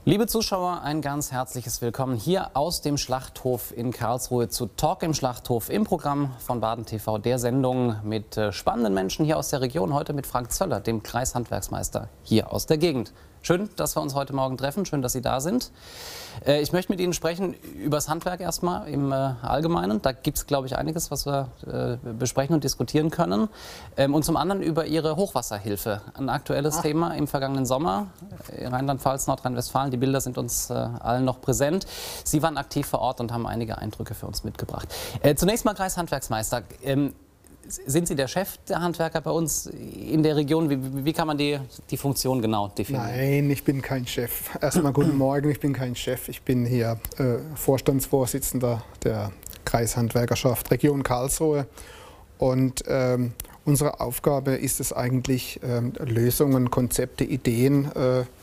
Liebe Zuschauer, ein ganz herzliches Willkommen hier aus dem Schlachthof in Karlsruhe zu Talk im Schlachthof im Programm von Baden TV, der Sendung mit spannenden Menschen hier aus der Region. Heute mit Frank Zöller, dem Kreishandwerksmeister hier aus der Gegend. Schön, dass wir uns heute Morgen treffen, schön, dass Sie da sind. Ich möchte mit Ihnen sprechen über das Handwerk erstmal im Allgemeinen. Da gibt es, glaube ich, einiges, was wir besprechen und diskutieren können. Und zum anderen über Ihre Hochwasserhilfe. Ein aktuelles Thema im vergangenen Sommer. Rheinland-Pfalz, Nordrhein-Westfalen, die Bilder sind uns allen noch präsent. Sie waren aktiv vor Ort und haben einige Eindrücke für uns mitgebracht. Zunächst mal Kreishandwerksmeister. Sind Sie der Chef der Handwerker bei uns in der Region? Wie kann man die Funktion genau definieren? Nein, ich bin kein Chef. Erstmal guten Morgen, ich bin kein Chef. Ich bin hier Vorstandsvorsitzender der Kreishandwerkerschaft Region Karlsruhe. Und unsere Aufgabe ist es eigentlich, Lösungen, Konzepte, Ideen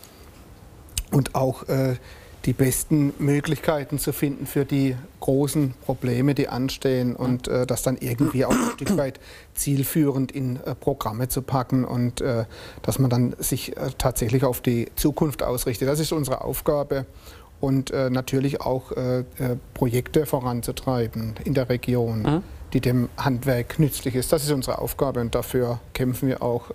und auch die besten Möglichkeiten zu finden für die großen Probleme, die anstehen, und das dann irgendwie auch ein Stück weit zielführend in Programme zu packen und dass man dann sich tatsächlich auf die Zukunft ausrichtet. Das ist unsere Aufgabe, und natürlich auch Projekte voranzutreiben in der Region, die dem Handwerk nützlich ist. Das ist unsere Aufgabe, und dafür kämpfen wir auch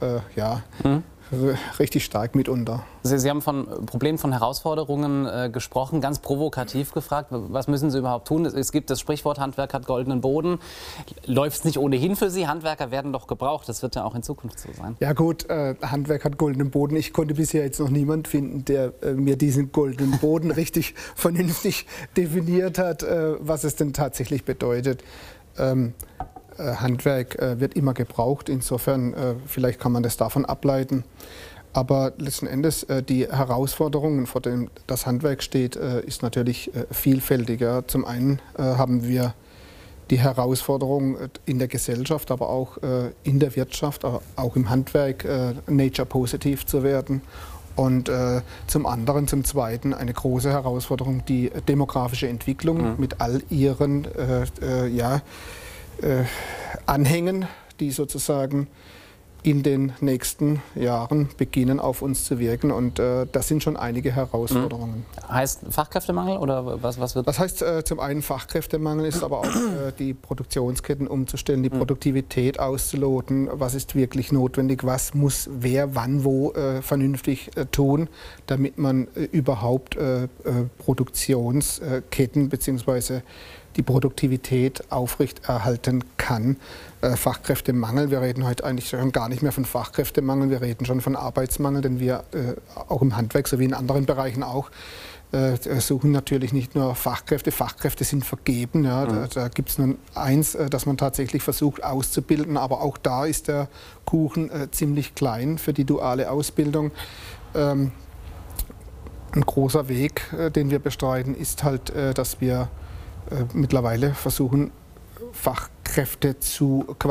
richtig stark mitunter. Sie haben von Problemen, von Herausforderungen gesprochen, ganz provokativ gefragt, was müssen Sie überhaupt tun? Es gibt das Sprichwort, Handwerk hat goldenen Boden. Läuft es nicht ohnehin für Sie? Handwerker werden doch gebraucht, das wird ja auch in Zukunft so sein. Ja gut, Handwerk hat goldenen Boden. Ich konnte bisher jetzt noch niemanden finden, der mir diesen goldenen Boden richtig vernünftig definiert hat, was es denn tatsächlich bedeutet. Handwerk wird immer gebraucht, insofern vielleicht kann man das davon ableiten. Aber letzten Endes die Herausforderungen, vor denen das Handwerk steht, ist natürlich vielfältiger. Zum einen haben wir die Herausforderung in der Gesellschaft, aber auch in der Wirtschaft, auch im Handwerk, nature-positiv zu werden. Und zum zweiten eine große Herausforderung, die demografische Entwicklung mit all ihren Anhängen, die sozusagen in den nächsten Jahren beginnen, auf uns zu wirken. Und das sind schon einige Herausforderungen. Heißt Fachkräftemangel oder was wird? Das heißt zum einen Fachkräftemangel, ist aber auch die Produktionsketten umzustellen, die Produktivität auszuloten. Was ist wirklich notwendig? Was muss wer, wann, wo vernünftig tun, damit man überhaupt Produktionsketten bzw. die Produktivität aufrechterhalten kann. Fachkräftemangel, wir reden heute eigentlich schon gar nicht mehr von Fachkräftemangel, wir reden schon von Arbeitsmangel, denn wir auch im Handwerk sowie in anderen Bereichen auch suchen natürlich nicht nur Fachkräfte. Fachkräfte sind vergeben. Ja, da gibt es nur eins, das man tatsächlich versucht auszubilden, aber auch da ist der Kuchen ziemlich klein für die duale Ausbildung. Ein großer Weg, den wir bestreiten, ist halt, dass wir mittlerweile versuchen, Fachkräfte zu